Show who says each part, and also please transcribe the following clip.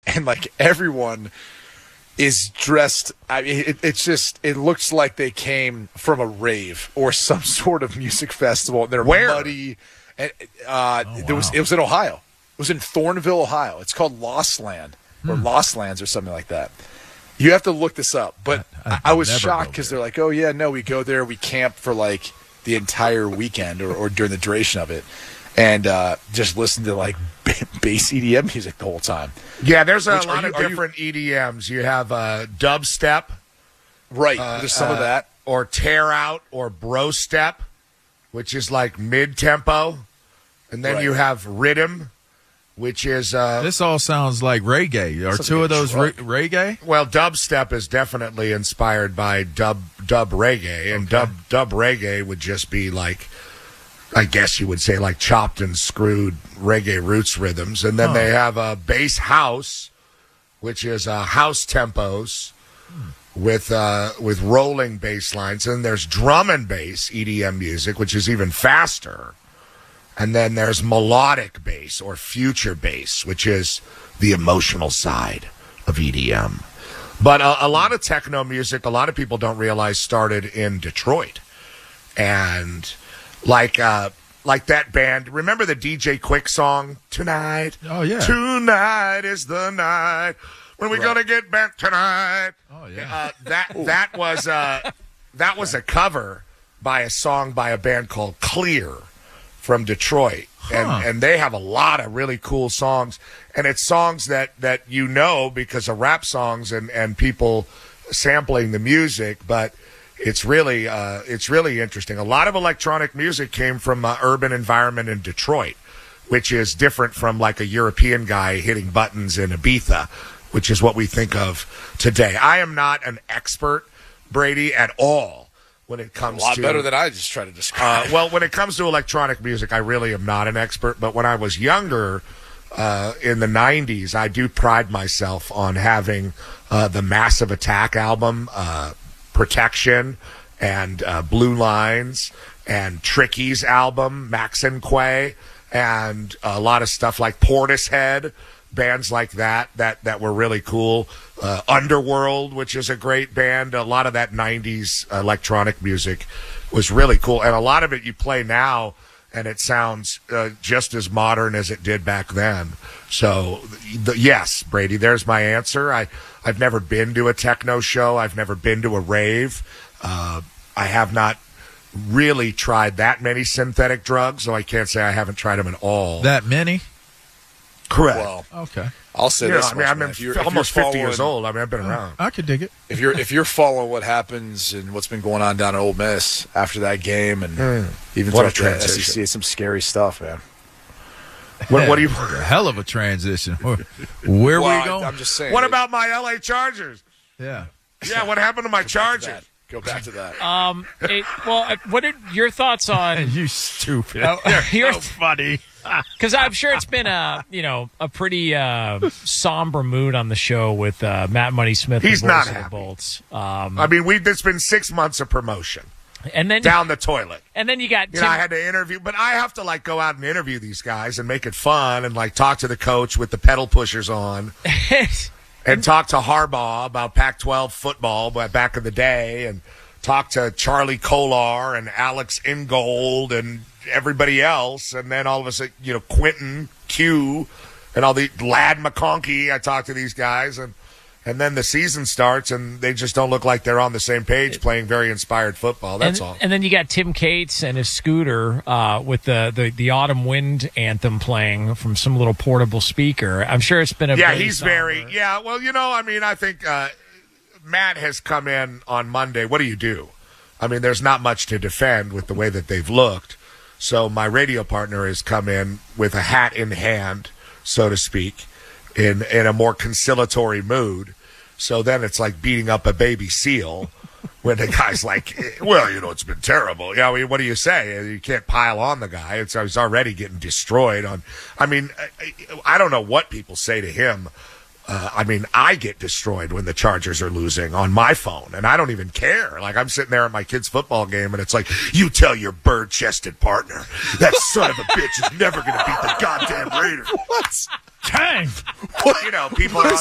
Speaker 1: and like everyone is dressed. I mean, it looks like they came from a rave or some sort of music festival. They're muddy. And it was in Ohio. It was in Thornville, Ohio. It's called Lost Land or Lost Lands or something like that. You have to look this up. But I was shocked because they're like, oh, yeah, no, we go there. We camp for like the entire weekend or during the duration of it. And just listen to like bass EDM music the whole time.
Speaker 2: Yeah, there's a lot of different EDMs. You have dubstep.
Speaker 1: Right. There's some of that.
Speaker 2: Or tear out or bro step, which is like mid-tempo. And then you have rhythm, which is...
Speaker 3: this all sounds like reggae. Are two of those reggae?
Speaker 2: Well, dubstep is definitely inspired by dub reggae. And dub reggae would just be like, I guess you would say, like chopped and screwed reggae roots rhythms. And then they have a bass house, which is house tempos with rolling bass lines. And there's drum and bass EDM music, which is even faster. And then there's melodic bass or future bass, which is the emotional side of EDM. But a lot of techno music, a lot of people don't realize, started in Detroit. And like that band, remember the DJ Quick song, Tonight?
Speaker 3: Oh, yeah.
Speaker 2: Tonight is the night when we're going to get back tonight.
Speaker 3: Oh, yeah.
Speaker 2: That was a cover by a song by a band called Clear from Detroit. And they have a lot of really cool songs. And it's songs that you know because of rap songs and people sampling the music. But it's really interesting. A lot of electronic music came from urban environment in Detroit, which is different from like a European guy hitting buttons in Ibiza, which is what we think of today. I am not an expert, Brady, at all. When it comes
Speaker 1: a lot better than I just try to describe.
Speaker 2: Well, when it comes to electronic music, I really am not an expert. But when I was younger, in the 90s, I do pride myself on having the Massive Attack album, Protection, and Blue Lines, and Tricky's album, Max and Quay, and a lot of stuff like Portishead, bands like that were really cool. Underworld, which is a great band. A lot of that 90s electronic music was really cool. And a lot of it you play now, and it sounds just as modern as it did back then. So, yes, Brady, there's my answer. I've never been to a techno show. I've never been to a rave. I have not really tried that many synthetic drugs, so I can't say I haven't tried them at all.
Speaker 3: That many?
Speaker 2: Correct.
Speaker 3: Well, okay.
Speaker 1: I'll say this.
Speaker 2: I'm almost 50 years old. I mean, I've been around.
Speaker 3: I could dig it.
Speaker 1: If you're following what happens and what's been going on down at Ole Miss after that game, and even
Speaker 2: what
Speaker 1: throughout the SEC, it's some scary stuff, man.
Speaker 2: What do you?
Speaker 3: A hell of a transition. Where we going?
Speaker 1: I'm just saying.
Speaker 2: What about my LA Chargers?
Speaker 3: Yeah.
Speaker 2: Yeah. What happened to my Chargers?
Speaker 1: Go back to that.
Speaker 4: What are your thoughts on?
Speaker 3: You stupid.
Speaker 4: You're
Speaker 3: so funny.
Speaker 4: Because I'm sure it's been a pretty somber mood on the show with Matt Money Smith.
Speaker 2: He's not
Speaker 4: happy.
Speaker 2: happy.
Speaker 4: Bolts.
Speaker 2: I mean, it's been 6 months of promotion,
Speaker 4: and then
Speaker 2: down the toilet.
Speaker 4: And then you got.
Speaker 2: I had to interview, but I have to go out and interview these guys and make it fun and talk to the coach with the pedal pushers on. And talk to Harbaugh about Pac-12 football back in the day, and talk to Charlie Kolar and Alex Ingold and everybody else, and then all of a sudden, Quentin Q and all the Lad McConkey. I talked to these guys, and then the season starts, and they just don't look like they're on the same page playing very inspired football. That's all.
Speaker 4: And then you got Tim Cates and his scooter with the Autumn Wind anthem playing from some little portable speaker. I'm sure it's been
Speaker 2: he's very well. I think Matt has come in on Monday. What do you do? I mean, there's not much to defend with the way that they've looked. So my radio partner has come in with a hat in hand, so to speak, in a more conciliatory mood. So then it's like beating up a baby seal when the guy's like, well, it's been terrible. Yeah, what do you say? You can't pile on the guy. He's already getting destroyed. I don't know what people say to him. I get destroyed when the Chargers are losing on my phone, and I don't even care. I'm sitting there at my kid's football game, and it's like, you tell your bird-chested partner, that son of a bitch is never going to beat the goddamn Raiders.
Speaker 1: What?
Speaker 4: Dang.
Speaker 2: People are on